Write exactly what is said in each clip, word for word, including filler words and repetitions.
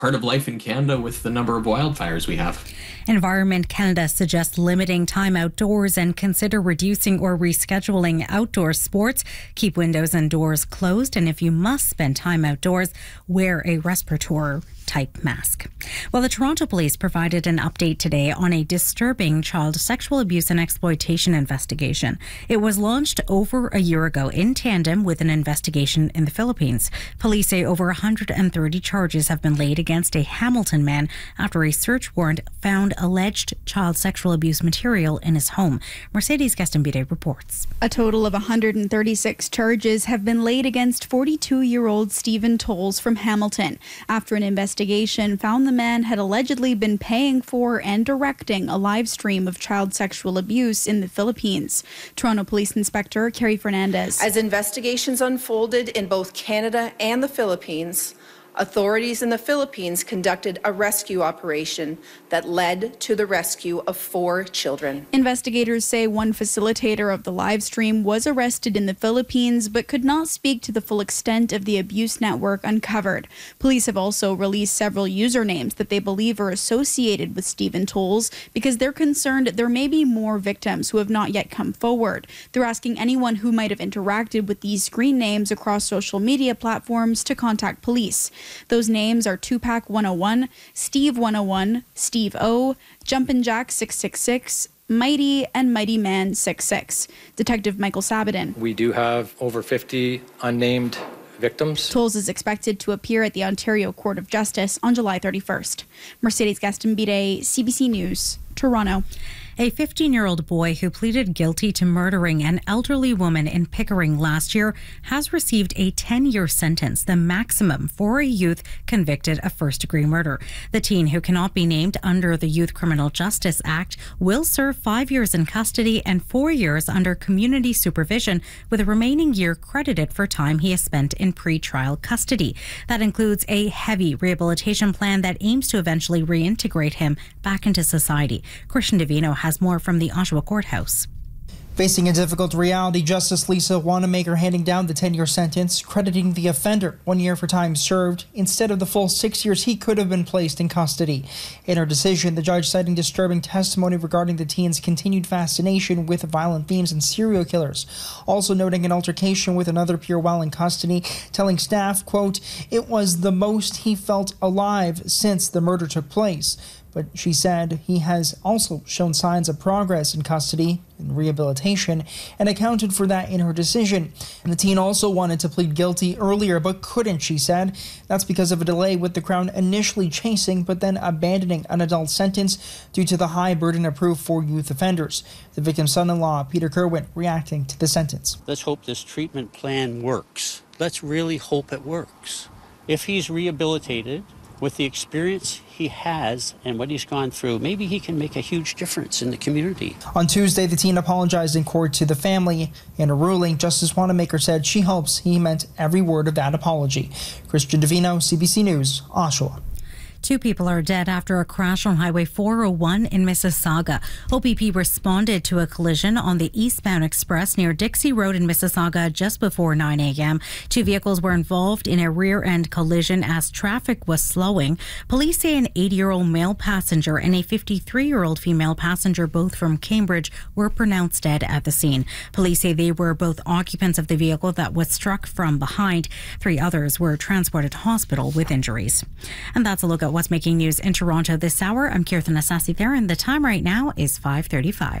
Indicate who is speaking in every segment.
Speaker 1: part of life in Canada with the number of wildfires we have.
Speaker 2: Environment Canada suggests limiting time outdoors and consider reducing or rescheduling outdoor sports. Keep windows and doors closed, and if you must spend time outdoors, wear a respirator type mask. Well, the Toronto Police provided an update today on a disturbing child sexual abuse and exploitation investigation. It was launched over a year ago in tandem with an investigation in the Philippines. Police say over one hundred thirty charges have been laid against a Hamilton man after a search warrant found alleged child sexual abuse material in his home. Mercedes Gastambide reports.
Speaker 3: A total of one hundred thirty-six charges have been laid against forty-two-year-old Stephen Tolles from Hamilton after an investigation found the man had allegedly been paying for and directing a live stream of child sexual abuse in the Philippines. Toronto Police Inspector Carrie Fernandez.
Speaker 4: As investigations unfolded in both Canada and the Philippines, authorities in the Philippines conducted a rescue operation that led to the rescue of four children.
Speaker 3: Investigators say one facilitator of the live stream was arrested in the Philippines but could not speak to the full extent of the abuse network uncovered. Police have also released several usernames that they believe are associated with Stephen Tolles because they're concerned there may be more victims who have not yet come forward. They're asking anyone who might have interacted with these screen names across social media platforms to contact police. Those names are Tupac one oh one, Steve one oh one, Steve O, Jumpin' Jack six six six, Mighty, and Mighty Man six six. Detective Michael Sabadin.
Speaker 5: We do have over fifty unnamed victims.
Speaker 3: Tolles is expected to appear at the Ontario Court of Justice on July thirty-first. Mercedes Gastambide, C B C News, Toronto.
Speaker 2: A fifteen-year-old boy who pleaded guilty to murdering an elderly woman in Pickering last year has received a ten-year sentence, the maximum for a youth convicted of first-degree murder. The teen, who cannot be named under the Youth Criminal Justice Act, will serve five years in custody and four years under community supervision, with a remaining year credited for time he has spent in pre-trial custody. That includes a heavy rehabilitation plan that aims to eventually reintegrate him back into society. Christian Davino has more from the Oshawa Courthouse.
Speaker 6: Facing a difficult reality, Justice Lisa Wanamaker handing down the ten-year sentence, crediting the offender one year for time served instead of the full six years he could have been placed in custody. In her decision, the judge citing disturbing testimony regarding the teen's continued fascination with violent themes and serial killers. Also noting an altercation with another peer while in custody, telling staff, quote, "It was the most he felt alive since the murder took place." But she said he has also shown signs of progress in custody and rehabilitation and accounted for that in her decision. And the teen also wanted to plead guilty earlier but couldn't, she said. That's because of a delay with the Crown initially chasing but then abandoning an adult sentence due to the high burden of proof for youth offenders. The victim's son-in-law, Peter Kerwin, reacting to the sentence.
Speaker 7: Let's hope this treatment plan works. Let's really hope it works. If he's rehabilitated, with the experience he has and what he's gone through, maybe he can make a huge difference in the community.
Speaker 6: On Tuesday, the teen apologized in court to the family. In a ruling, Justice Wanamaker said she hopes he meant every word of that apology. Christian Davino, C B C News, Oshawa.
Speaker 2: Two people are dead after a crash on Highway four oh one in Mississauga. O P P responded to a collision on the eastbound express near Dixie Road in Mississauga just before nine a.m. Two vehicles were involved in a rear-end collision as traffic was slowing. Police say an eighty-year-old male passenger and a fifty-three-year-old female passenger, both from Cambridge, were pronounced dead at the scene. Police say they were both occupants of the vehicle that was struck from behind. Three others were transported to hospital with injuries. And that's a look at what's making news in Toronto this hour. I'm Kirthan Asasi there, and the time right now is five thirty-five.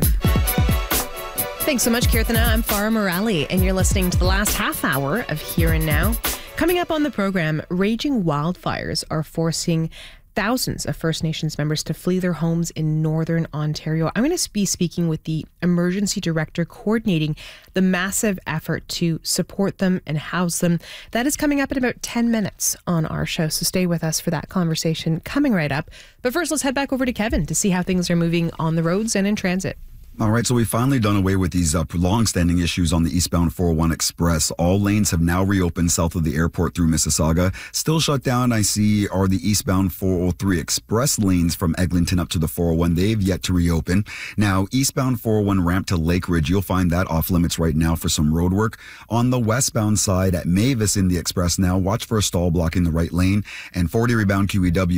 Speaker 8: Thanks so much, Kirthana. I'm Farah Morali, and you're listening to the last half hour of Here and Now. Coming up on the program, raging wildfires are forcing thousands of First Nations members to flee their homes in northern Ontario. I'm going to be speaking with the emergency director coordinating the massive effort to support them and house them. That is coming up in about ten minutes on our show, so stay with us for that conversation coming right up. But first, let's head back over to Kevin to see how things are moving on the roads and in transit.
Speaker 9: All right, so we've finally done away with these uh, long-standing issues on the eastbound four oh one Express. All lanes have now reopened south of the airport through Mississauga. Still shut down, I see, are the eastbound four oh three Express lanes from Eglinton up to the four oh one. They've yet to reopen. Now, eastbound four oh one ramp to Lake Ridge, you'll find that off limits right now for some road work. On the westbound side at Mavis in the Express now, watch for a stall blocking the right lane. And forty rebound Q E W